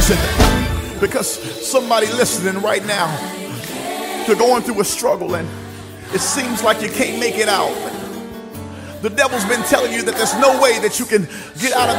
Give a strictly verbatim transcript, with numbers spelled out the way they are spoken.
listen, because somebody listening right now, you're going through a struggle and it seems like you can't make it out. The devil's been telling you that there's no way that you can get out of